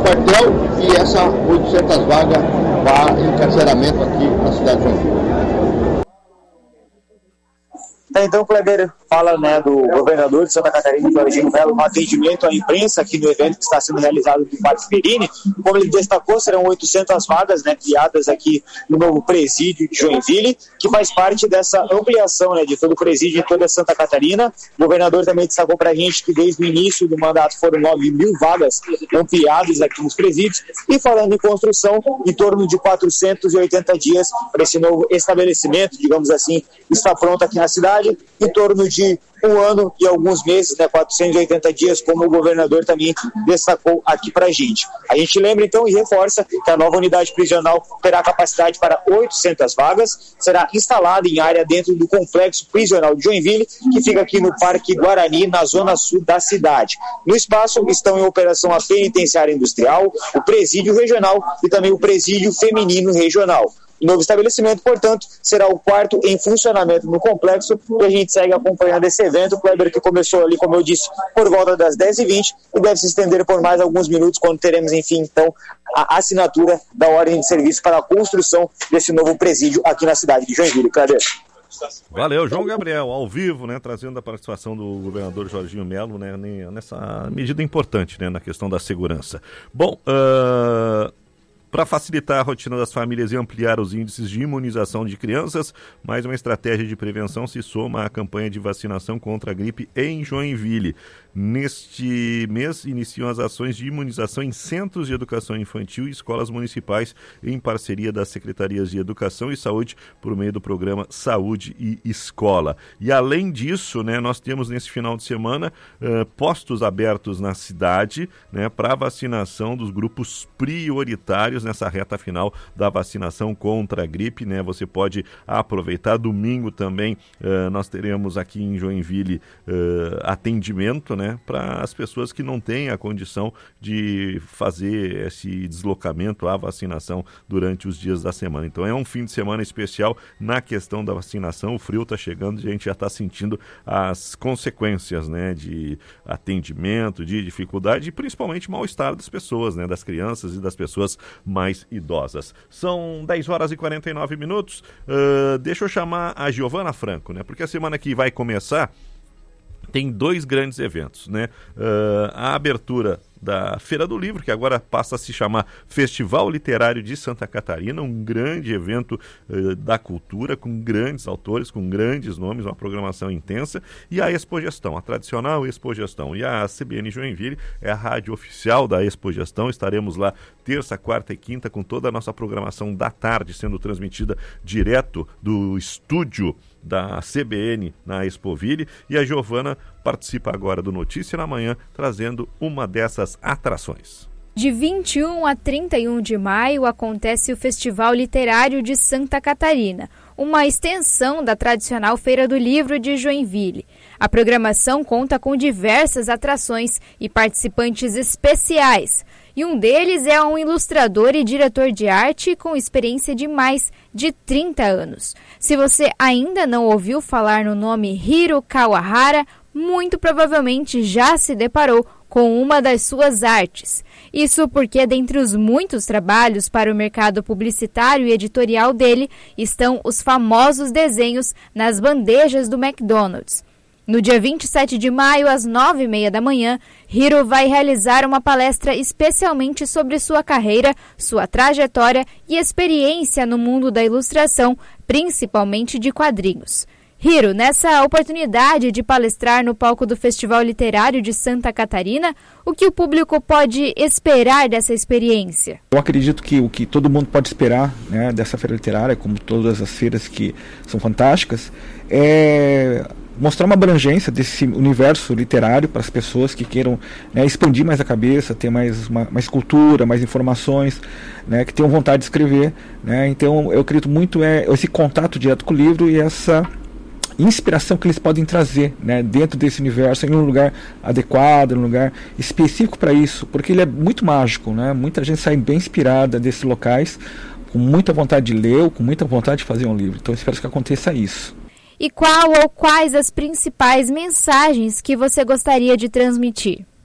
quartel e essa 800 vagas para encarceramento aqui na cidade de Joinville. Então, Kleber, fala do governador de Santa Catarina, Jorginho Melo, no atendimento à imprensa aqui no evento que está sendo realizado no Parque Perini. Como ele destacou, serão 800 vagas criadas aqui no novo presídio de Joinville, que faz parte dessa ampliação de todo o presídio em toda Santa Catarina. O governador também destacou para a gente que desde o início do mandato foram 9.000 vagas ampliadas aqui nos presídios. E falando em construção, em torno de 480 dias para esse novo estabelecimento, digamos assim, está pronto aqui na cidade. Em torno de um ano e alguns meses, 480 dias, como o governador também destacou aqui para a gente. A gente lembra então e reforça que a nova unidade prisional terá capacidade para 800 vagas, será instalada em área dentro do complexo prisional de Joinville, que fica aqui no Parque Guarani, na zona sul da cidade. No espaço estão em operação a penitenciária industrial, o presídio regional e também o presídio feminino regional. O novo estabelecimento, portanto, será o quarto em funcionamento no complexo e a gente segue acompanhando esse evento, Kleber, que começou ali, como eu disse, por volta das 10h20 e deve se estender por mais alguns minutos quando teremos, enfim, então, a assinatura da ordem de serviço para a construção desse novo presídio aqui na cidade de Joinville. Kleber. Valeu, João Gabriel, ao vivo, trazendo a participação do governador Jorginho Melo, nessa medida importante, na questão da segurança. Bom, para facilitar a rotina das famílias e ampliar os índices de imunização de crianças, mais uma estratégia de prevenção se soma à campanha de vacinação contra a gripe em Joinville. Neste mês, iniciam as ações de imunização em centros de educação infantil e escolas municipais, em parceria das Secretarias de Educação e Saúde, por meio do programa Saúde e Escola. E além disso, nós temos nesse final de semana postos abertos na cidade para vacinação dos grupos prioritários nessa reta final da vacinação contra a gripe. Você pode aproveitar. Domingo também nós teremos aqui em Joinville atendimento para as pessoas que não têm a condição de fazer esse deslocamento à vacinação durante os dias da semana. Então é um fim de semana especial na questão da vacinação. O frio está chegando e a gente já está sentindo as consequências de atendimento, de dificuldade e principalmente mal-estar das pessoas, das crianças e das pessoas mais idosas. São 10h49. Deixa eu chamar a Giovana Franco, porque a semana que vai começar tem 2 grandes eventos, a abertura da Feira do Livro, que agora passa a se chamar Festival Literário de Santa Catarina, um grande evento da cultura, com grandes autores, com grandes nomes, uma programação intensa, e a Expogestão, a tradicional Expogestão. E a CBN Joinville é a rádio oficial da Expogestão. Estaremos lá terça, quarta e quinta com toda a nossa programação da tarde sendo transmitida direto do estúdio da CBN na Expoville, e a Giovana participa agora do Notícia na Manhã, trazendo uma dessas atrações. De 21 a 31 de maio acontece o Festival Literário de Santa Catarina, uma extensão da tradicional Feira do Livro de Joinville. A programação conta com diversas atrações e participantes especiais, e um deles é um ilustrador e diretor de arte com experiência de mais de 30 anos. Se você ainda não ouviu falar no nome Hiro Kawahara, muito provavelmente já se deparou com uma das suas artes. Isso porque, dentre os muitos trabalhos para o mercado publicitário e editorial dele, estão os famosos desenhos nas bandejas do McDonald's. No dia 27 de maio, às 9h30 da manhã, Hiro vai realizar uma palestra especialmente sobre sua carreira, sua trajetória e experiência no mundo da ilustração, principalmente de quadrinhos. Hiro, nessa oportunidade de palestrar no palco do Festival Literário de Santa Catarina, o que o público pode esperar dessa experiência? Eu acredito que o que todo mundo pode esperar dessa feira literária, como todas as feiras que são fantásticas, é mostrar uma abrangência desse universo literário para as pessoas que queiram expandir mais a cabeça, ter mais cultura, mais informações, que tenham vontade de escrever. Então eu acredito muito esse contato direto com o livro e essa inspiração que eles podem trazer dentro desse universo, em um lugar adequado, em um lugar específico para isso, porque ele é muito mágico, muita gente sai bem inspirada desses locais, com muita vontade de ler, com muita vontade de fazer um livro. Então eu espero que aconteça isso. E qual ou quais as principais mensagens que você gostaria de transmitir?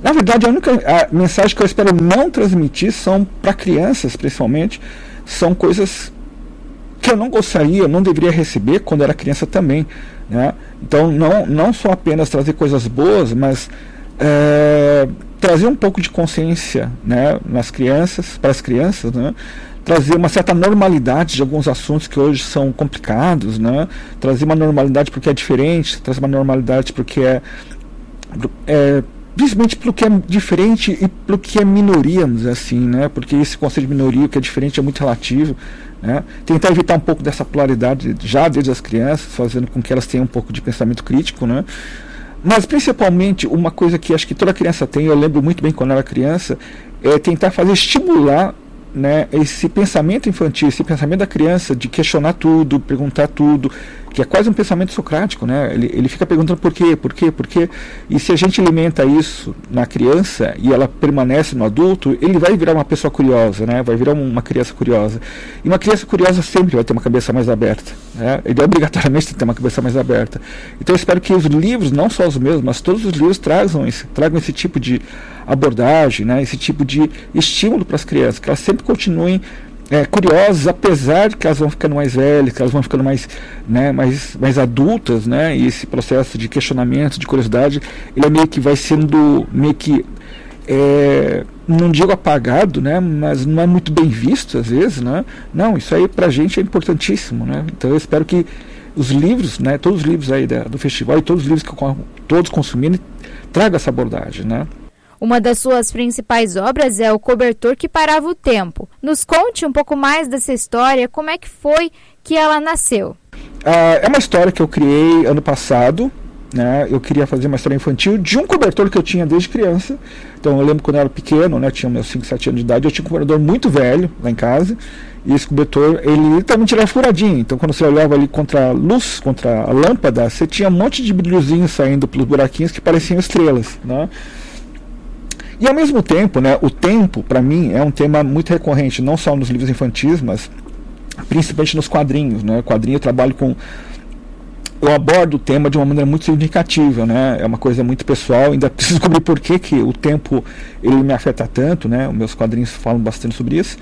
Na verdade, a mensagem que eu espero não transmitir são para crianças, principalmente, são coisas que eu não gostaria, eu não deveria receber quando era criança também, né? Então, não só apenas trazer coisas boas, mas trazer um pouco de consciência, né, para as crianças, né? Trazer uma certa normalidade de alguns assuntos que hoje são complicados, né? Trazer uma normalidade porque é diferente, trazer uma normalidade porque principalmente pelo que é diferente e pelo que é minoria, assim, né? Porque esse conceito de minoria, o que é diferente, é muito relativo, né? Tentar evitar um pouco dessa polaridade já desde as crianças, fazendo com que elas tenham um pouco de pensamento crítico, né? Mas principalmente uma coisa que acho que toda criança tem, eu lembro muito bem quando eu era criança, é tentar estimular, né, esse pensamento infantil, esse pensamento da criança de questionar tudo, perguntar tudo, que é quase um pensamento socrático, né? Ele fica perguntando por quê, e se a gente alimenta isso na criança e ela permanece no adulto, ele vai virar uma pessoa curiosa, né? Vai virar uma criança curiosa, e uma criança curiosa sempre vai ter uma cabeça mais aberta, né? Ele obrigatoriamente tem que ter uma cabeça mais aberta. Então eu espero que os livros, não só os meus, mas todos os livros tragam esse tipo de abordagem, né? Esse tipo de estímulo para as crianças, que elas sempre continuem curiosas, apesar de que elas vão ficando mais velhas, que elas vão ficando mais, né, mais adultas, né? E esse processo de questionamento, de curiosidade, ele vai sendo não digo apagado, né? Mas não é muito bem visto às vezes, né? Não, isso aí pra gente é importantíssimo, né? Então eu espero que os livros, né? Todos os livros aí do festival e todos os livros que todos consumirem tragam essa abordagem, né? Uma das suas principais obras é O Cobertor que Parava o Tempo. Nos conte um pouco mais dessa história, como é que foi que ela nasceu? É uma história que eu criei ano passado, né? Eu queria fazer uma história infantil de um cobertor que eu tinha desde criança. Então eu lembro quando eu era pequeno, né? Tinha meus 5, 7 anos de idade, eu tinha um cobertor muito velho lá em casa. E esse cobertor, ele também era furadinho. Então quando você olhava ali contra a luz, contra a lâmpada, você tinha um monte de brilhozinho saindo pelos buraquinhos que pareciam estrelas, né? E ao mesmo tempo, né, o tempo, para mim, é um tema muito recorrente, não só nos livros infantis, mas principalmente nos quadrinhos, né? Quadrinho eu abordo o tema de uma maneira muito significativa, né? É uma coisa muito pessoal, ainda preciso descobrir por que o tempo ele me afeta tanto, né? Os meus quadrinhos falam bastante sobre isso.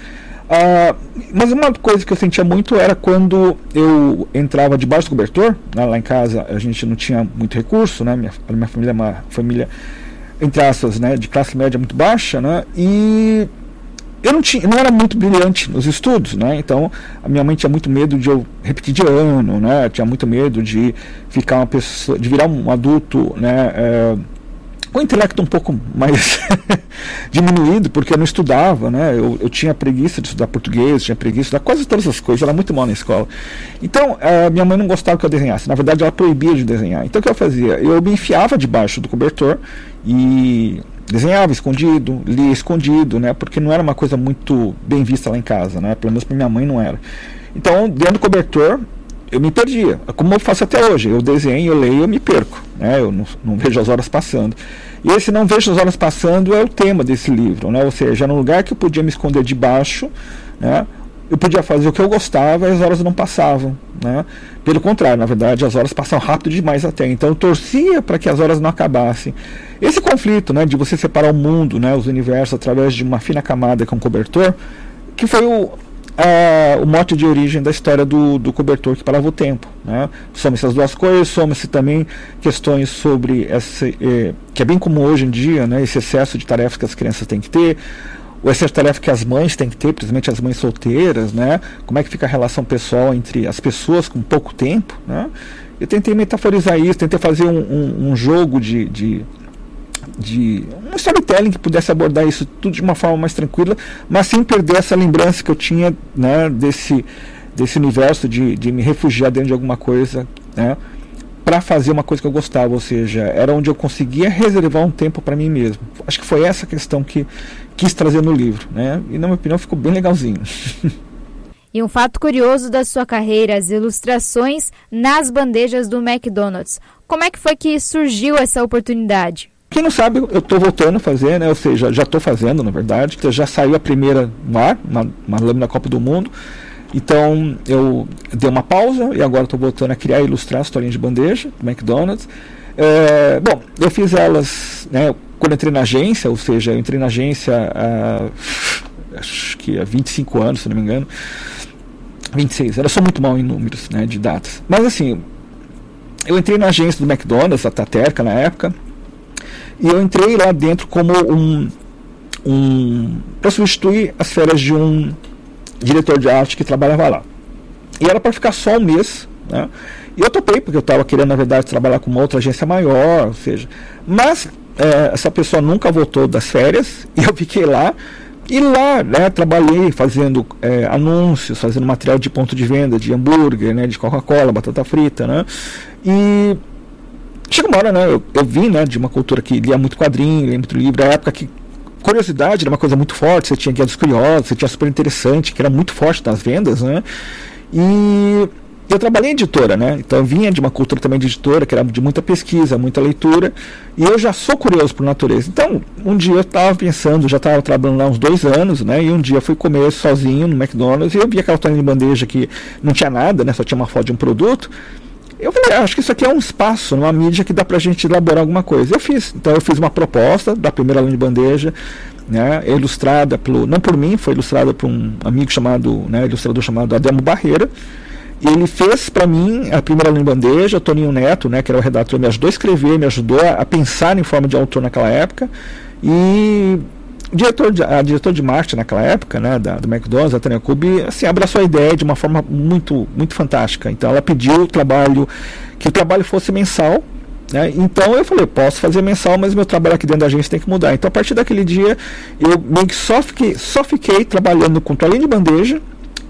Mas uma coisa que eu sentia muito era quando eu entrava debaixo do cobertor, né? Lá em casa a gente não tinha muito recurso, né? Minha família é uma família, entre aspas, né, de classe média muito baixa, né, e eu não era muito brilhante nos estudos, né, então a minha mãe tinha muito medo de eu repetir de ano, né, tinha muito medo de ficar uma pessoa, de virar um adulto, né, com o intelecto um pouco mais diminuído, porque eu não estudava, né? Eu tinha preguiça de estudar português, tinha preguiça de estudar quase todas as coisas, eu era muito mal na escola. Então, minha mãe não gostava que eu desenhasse, na verdade ela proibia de desenhar. Então o que eu fazia? Eu me enfiava debaixo do cobertor e desenhava escondido, lia escondido, né? Porque não era uma coisa muito bem vista lá em casa, né? Pelo menos para minha mãe não era. Então, dentro do cobertor, eu me perdia, como eu faço até hoje. Eu desenho, eu leio, eu me perco, né? Eu não vejo as horas passando. E esse não vejo as horas passando é o tema desse livro, né? Ou seja, no lugar que eu podia me esconder debaixo, né? Eu podia fazer o que eu gostava e as horas não passavam, né? Pelo contrário, na verdade, as horas passam rápido demais até. Então eu torcia para que as horas não acabassem. Esse conflito, né, de você separar o mundo, né, os universos através de uma fina camada com cobertor, que foi o mote de origem da história do cobertor que parava o tempo, né? Soma-se as duas coisas, soma-se também questões sobre que é bem comum hoje em dia, né, esse excesso de tarefas que as crianças têm que ter, o excesso de tarefa que as mães têm que ter, principalmente as mães solteiras, né? Como é que fica a relação pessoal entre as pessoas com pouco tempo, né? Eu tentei metaforizar isso, tentei fazer um jogo de um storytelling que pudesse abordar isso tudo de uma forma mais tranquila, mas sem perder essa lembrança que eu tinha, né, desse universo de me refugiar dentro de alguma coisa, né, para fazer uma coisa que eu gostava, ou seja, era onde eu conseguia reservar um tempo para mim mesmo. Acho que foi essa questão que quis trazer no livro, né, e na minha opinião ficou bem legalzinho. E um fato curioso da sua carreira, as ilustrações nas bandejas do McDonald's. Como é que foi que surgiu essa oportunidade? Quem não sabe, eu estou voltando a fazer, né? Ou seja, já estou fazendo, na verdade. Já saiu a primeira no ar, uma lâmina Copa do Mundo. Então, eu dei uma pausa e agora estou voltando a criar e ilustrar a historinha de bandeja do McDonald's. Bom, eu fiz elas, né, quando entrei na agência, ou seja, eu entrei na agência acho que há 25 anos, se não me engano, 26, eu sou muito mal em números, né, de datas, mas assim, eu entrei na agência do McDonald's, a Taterca na época, e eu entrei lá dentro como para substituir as férias de um diretor de arte que trabalhava lá, e era para ficar só um mês, né? E eu topei, porque eu estava querendo, na verdade, trabalhar com uma outra agência maior, ou seja, mas essa pessoa nunca voltou das férias, e eu fiquei lá, e lá, né, trabalhei fazendo anúncios, fazendo material de ponto de venda, de hambúrguer, né, de Coca-Cola, batata frita, né, e chega uma hora, né, eu vim, né, de uma cultura que lia muito quadrinho, lia muito livro, a época que curiosidade era uma coisa muito forte, você tinha Guia dos Curiosos, você tinha Super Interessante, que era muito forte nas vendas, né, e eu trabalhei em editora, né? Então eu vinha de uma cultura também de editora, que era de muita pesquisa, muita leitura, e eu já sou curioso por natureza. Então, um dia eu estava pensando, já estava trabalhando lá uns 2 anos, né? E um dia eu fui comer sozinho no McDonald's e eu vi aquela toalha de bandeja que não tinha nada, né? Só tinha uma foto de um produto. Eu falei, acho que isso aqui é um espaço, uma mídia que dá pra gente elaborar alguma coisa. Eu fiz. Então eu fiz uma proposta da primeira linha de bandeja, né? Ilustrada não por mim, foi ilustrada por um amigo chamado, né, ilustrador chamado Ademo Barreira. E ele fez para mim a primeira linha de bandeja, Toninho Neto, né, que era o redator, me ajudou a escrever, me ajudou a pensar em forma de autor naquela época. E a diretora de marketing naquela época, né, do McDonald's, a Tânia Kubi, assim, abraçou a ideia de uma forma muito, muito fantástica. Então ela pediu que o trabalho fosse mensal, né? Então eu falei, posso fazer mensal, mas meu trabalho aqui dentro da agência tem que mudar. Então a partir daquele dia eu meio que só fiquei trabalhando com toalhinha de bandeja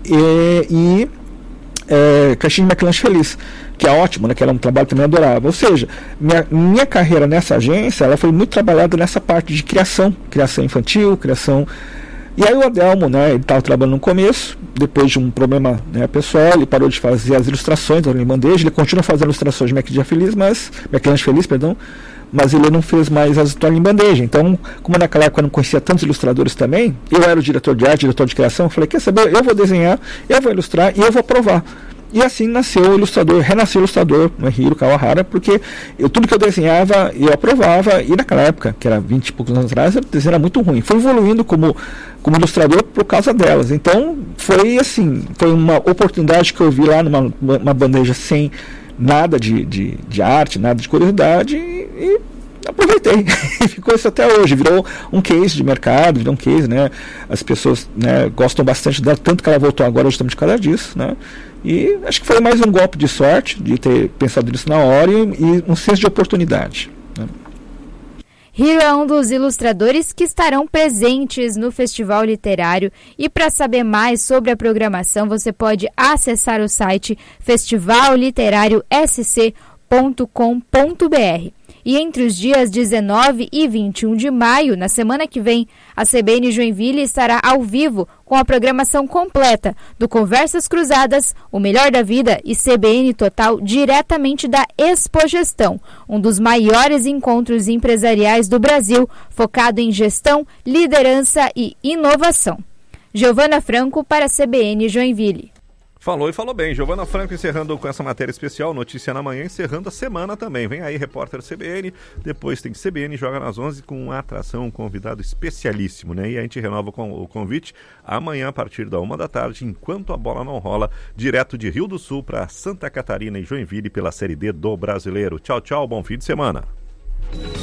e caixinha de McLanche Feliz, que é ótimo, né, que era um trabalho que eu também adorava. Ou seja, minha carreira nessa agência, ela foi muito trabalhada nessa parte de criação infantil, criação. E aí o Adelmo, né, ele estava trabalhando no começo, depois de um problema, né, pessoal, ele parou de fazer as ilustrações da bandeja, ele continua fazendo ilustrações de McLanche Feliz, mas ele não fez mais as toalhas em bandeja. Então, como naquela época eu não conhecia tantos ilustradores também, eu era o diretor de arte, diretor de criação, eu falei, quer saber, eu vou desenhar, eu vou ilustrar e eu vou aprovar. E assim renasceu o ilustrador, no Hiro Kawahara, porque tudo que eu desenhava, eu aprovava, e naquela época, que era 20 e poucos anos atrás, o desenho era muito ruim. Foi evoluindo como ilustrador por causa delas. Então, foi uma oportunidade que eu vi lá numa bandeja sem nada de arte, nada de curiosidade, e aproveitei. E ficou isso até hoje, virou um case de mercado, virou um case, né? As pessoas, né, gostam bastante dela, tanto que ela voltou agora justamente por causa disso, né? E acho que foi mais um golpe de sorte, de ter pensado nisso na hora, e um senso de oportunidade, né? Hiro é um dos ilustradores que estarão presentes no Festival Literário, e para saber mais sobre a programação você pode acessar o site festivalliterariosc.com.br. E entre os dias 19 e 21 de maio, na semana que vem, a CBN Joinville estará ao vivo com a programação completa do Conversas Cruzadas, O Melhor da Vida e CBN Total diretamente da Expogestão, um dos maiores encontros empresariais do Brasil, focado em gestão, liderança e inovação. Giovana Franco para a CBN Joinville. Falou e falou bem. Giovana Franco encerrando com essa matéria especial, Notícia na Manhã, encerrando a semana também. Vem aí, repórter CBN, depois tem CBN Joga nas 11 com uma atração, um convidado especialíssimo, né? E a gente renova o convite amanhã a partir da 1 da tarde, enquanto a bola não rola, direto de Rio do Sul para Santa Catarina e Joinville pela Série D do Brasileiro. Tchau, tchau, bom fim de semana.